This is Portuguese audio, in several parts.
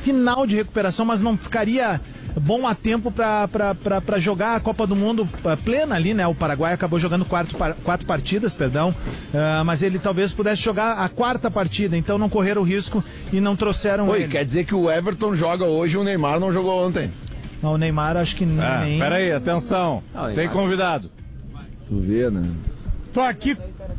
final de recuperação, mas não ficaria bom a tempo para jogar a Copa do Mundo plena ali, né? O Paraguai acabou jogando 4 partidas, perdão, mas ele talvez pudesse jogar a 4ª partida, então não correram o risco e não trouxeram ele. Quer dizer que o Everton joga hoje e o Neymar não jogou ontem. Não, o Neymar acho que nem... Peraí, atenção, tem convidado. Tu vê, né? Tô aqui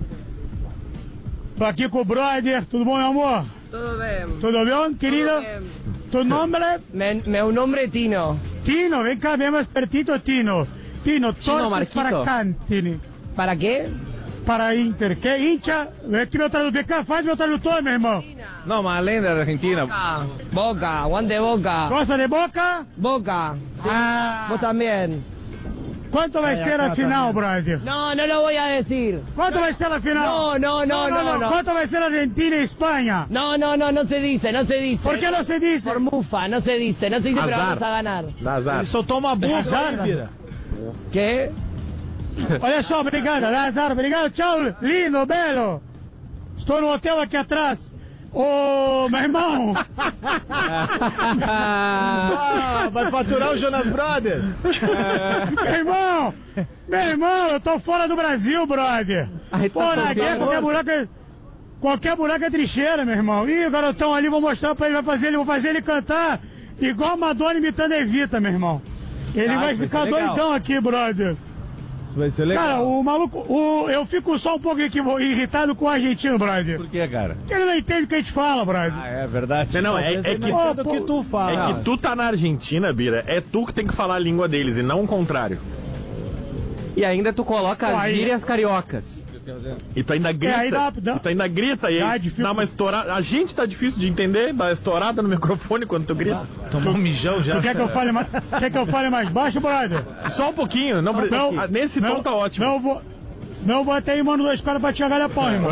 com o brother, tudo bom, meu amor? Tudo bem. Tudo bem, querido? Tu nome? Meu nome é Tino. Tino, vem cá, vem mais pertito, Tino. Tino, torces para Cantini. ¿Para qué? Para Inter. Que hincha? Vem aqui meu tradutor, vem cá, faz meu tradutor, meu irmão. Não, mas além da Argentina... Boca, aguante Boca. Gosta de Boca? Boca. Sí, vos también. Quanto vai ser a final, brother? No, no lo voy a decir. Quanto vai ser a final? No. Quanto vai ser Argentina e Espanha? No se dice. Por que não se diz? Por mufa, no se dice, pero vamos a ganar. Azar. Ele soltou uma bufa aí, Bira. ¿Qué? Olha só, obrigado, Lázaro, obrigado, tchau, lindo, belo. Estou no hotel aqui atrás. Ô, meu irmão! Vai faturar o Jonas Brother? Meu irmão, eu tô fora do Brasil, brother. Pô, na guerra, qualquer buraco é trincheira, meu irmão. Ih, o garotão ali, vou mostrar pra ele, vou fazer ele cantar igual Madonna imitando Evita, meu irmão. Ele vai ficar doidão aqui, brother. Isso vai ser legal. Cara, o maluco, eu fico só um pouco irritado com o argentino, brother. Por que, cara? Porque ele não entende o que a gente fala, brother. É verdade. Não, é que do que tu fala. É que tu tá na Argentina, Bira, é tu que tem que falar a língua deles e não o contrário. E ainda tu coloca as gírias cariocas. E tu ainda grita. E tu ainda grita e aí dá uma estourada. A gente tá difícil de entender, dá uma estourada no microfone quando tu grita. Tomou um mijão já. Tu quer que eu fale mais baixo, brother? Só um pouquinho. Nesse tom tá ótimo. Senão eu vou até aí, mano, 2 caras pra te agalhar pau, irmão.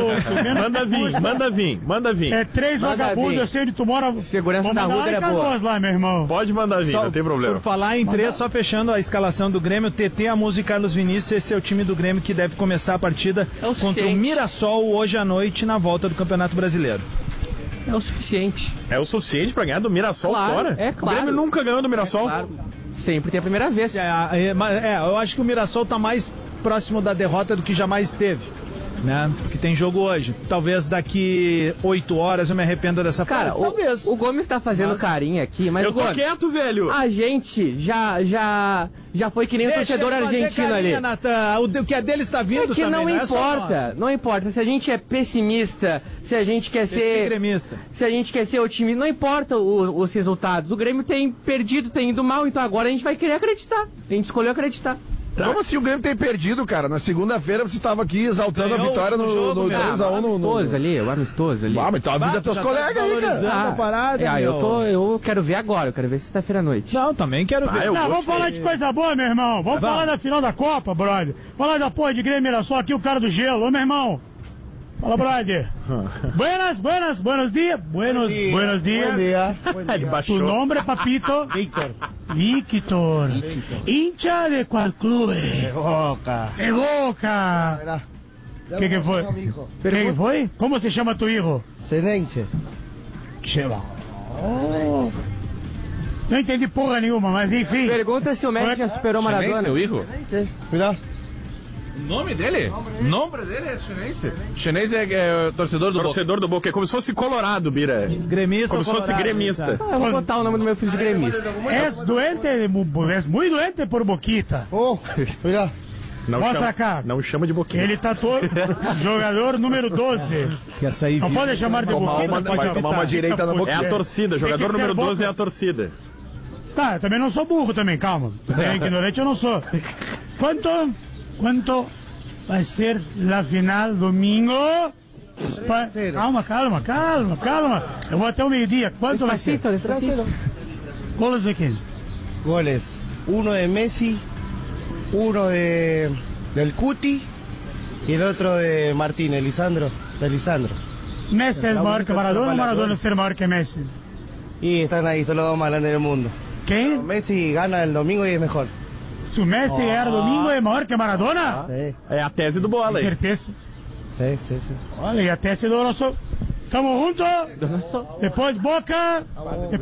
Manda vir. É 3 vagabundos, eu sei onde tu mora. Segurança da rua é boa. Lá, meu irmão. Pode mandar vir, não tem problema. Por falar em 3, só fechando a escalação do Grêmio, TT, Amuso e Carlos Vinícius, esse é o time do Grêmio que deve começar a partida contra o Mirassol hoje à noite na volta do Campeonato Brasileiro. É o suficiente. É o suficiente pra ganhar do Mirassol fora? É claro. O Grêmio nunca ganhou do Mirassol. Claro. Sempre tem a primeira vez. Eu acho que o Mirassol tá mais próximo da derrota do que jamais esteve, né? Porque tem jogo hoje. Talvez daqui 8 horas eu me arrependa dessa frase. Talvez. O Gomes tá fazendo carinha aqui, mas eu tô quieto, velho. A gente já foi que nem o torcedor argentino carinha, ali. Natan. O que é dele está vindo é que também, não importa, não importa. Se a gente é pessimista, se a gente quer ser gremista, se a gente quer ser otimista, não importa os resultados. O Grêmio tem perdido, tem ido mal, então agora a gente vai querer acreditar. A gente escolheu acreditar. Como assim o Grêmio tem perdido, cara? Na segunda-feira você estava aqui exaltando a vitória no 3x1 o amistoso ali. Ah, mas então avisa teus colegas aí, cara. A parada, eu quero ver agora, eu quero ver sexta-feira à noite. Não, também quero ver. Vamos falar de coisa boa, meu irmão. Vamos falar da final da Copa, brother. Falar da porra de Grêmio Mirassol aqui, o cara do gelo. Ô, meu irmão. Fala, brother. Buenos dias. Buenos dias. Ele baixou. Tu nome, papito? Víctor. Hincha de qual clube? De Boca. Que foi? Que foi? Como se chama tu hijo? Senense. Não entendi porra nenhuma, mas enfim. Pergunta se o Messi já superou o Maradona. Seu hijo? Mira. O nome dele? O nome dele é Chinense? Chinense é torcedor do Boca. Torcedor do Boca, é como se fosse colorado, Bira. Gremista. Como se fosse gremista. Eu vou botar o nome do meu filho de gremista. És muito doente por Boquita. Mira. Mostra cá. Não chama de Boquinha. Ele tatuou jogador número 12. Não pode chamar de Boquita. Vai tomar uma direita na Boquita. É a torcida, jogador número 12 é a torcida. Tá, eu também não sou burro também, calma. Também ignorante eu não sou. Quanto vai ser a final domingo? Calma. Eu vou até o meio-dia. Quanto vai ser? Goles de quem? Goles. Uno de Messi, uno del Cuti y el otro de Martínez, Lisandro. Messi es maior que Maradona ou Maradona ser maior que Messi? Y están ahí, son los dos más grandes del mundo. Quem? Messi gana el domingo y es mejor. Se o Messi ganhar domingo é maior que Maradona? Sí. É a tese do bola aí. Certeza. Sí. Olha, e a tese do nosso... Tamo junto. Depois Boca.